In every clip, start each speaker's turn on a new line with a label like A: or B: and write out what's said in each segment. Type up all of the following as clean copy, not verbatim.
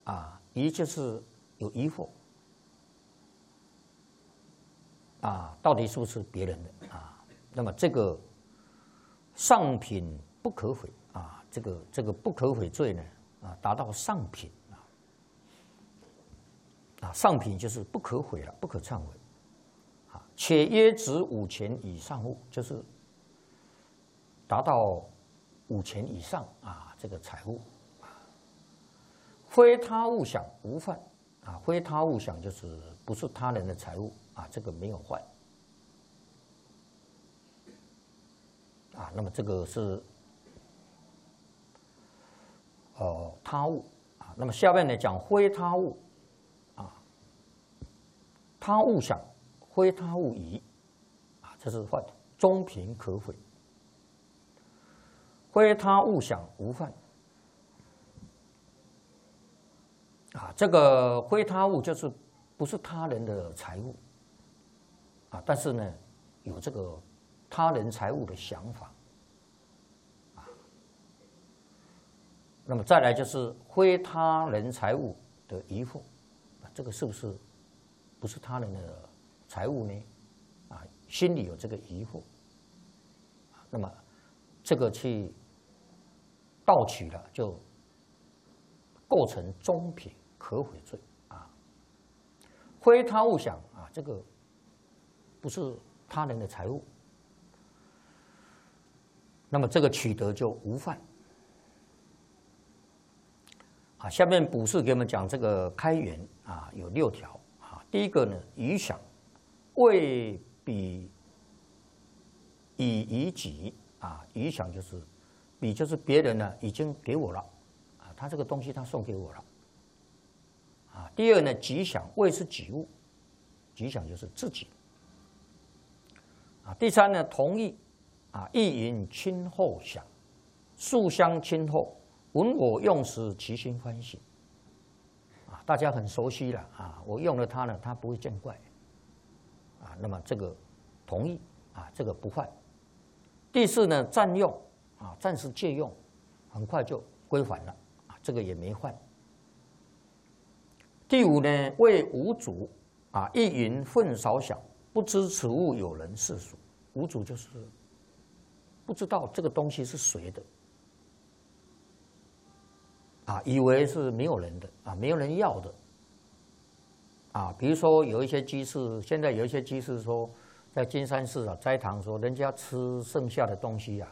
A: 疑就是有疑惑到底是不是别人的那么这个上品不可悔这个不可悔罪呢达到上品上品就是不可悔了，不可忏悔且约值5钱以上物，就是达到5钱以上这个财物非他物想无犯非他物想就是不是他人的财物这个没有犯那么这个是他物那么下面呢讲非他物他物想非他物疑这是犯中品可悔，非他物想无犯这个非他物就是不是他人的财物但是呢有这个他人财物的想法那么再来就是非他人财物的疑惑这个是不是他人的财物呢心里有这个疑惑那么这个去盗取了就构成中品可悔罪非他物想这个不是他人的财物，那么这个取得就无犯下面补释给我们讲这个开源有6条第一个呢，余想未彼以遗己余想就是彼就是别人呢已经给我了他这个东西他送给我了第二呢，己想未是己物，己想就是自己第三呢，同意意淫亲厚想，素相亲厚，闻我用时其心欢喜大家很熟悉了我用了它呢，它不会见怪那么这个同意这个不犯。第四呢，占用暂时借用，很快就归还了这个也没犯。第五呢，为无主意淫愤少想，不知此物有人是属。无主就是不知道这个东西是谁的以为是没有人的没有人要的比如说有一些居士，现在有一些居士说，在金山寺斋堂说，人家吃剩下的东西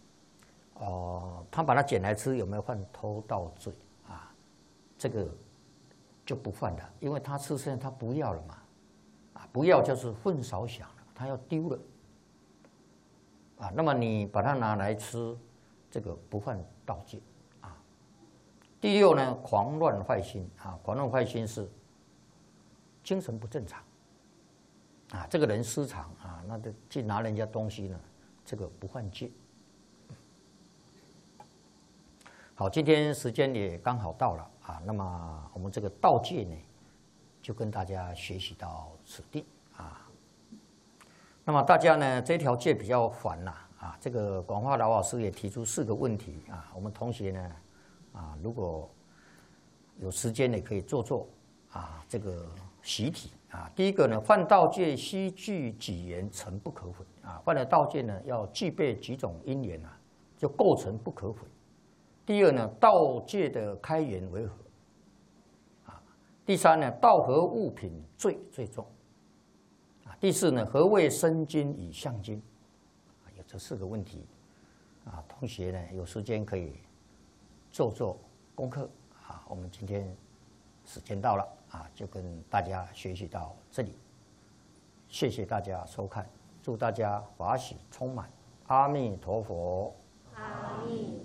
A: 他把它捡来吃，有没有犯偷盗罪这个就不犯了，因为他吃剩他不要了嘛不要就是愤少想了，他要丢了那么你把它拿来吃，这个不犯盗戒第六呢，狂乱坏心狂乱坏心是精神不正常这个人失常那就去拿人家东西呢，这个不犯戒。好，今天时间也刚好到了那么我们这个道戒呢，就跟大家学习到此地那么大家呢，这条戒比较烦这个广化老师也提出4个问题我们同学呢如果有时间也可以做这个习题第一个呢，犯道戒须具几缘成不可悔犯了道戒呢，要具备几种因缘就构成不可悔。第二呢，道戒的开源为何第三呢，道合物品最重第四呢，何谓生金与相金有这4个问题同学呢有时间可以做功课我们今天时间到了就跟大家学习到这里，谢谢大家收看，祝大家法喜充满，阿弥陀佛。
B: 阿弥。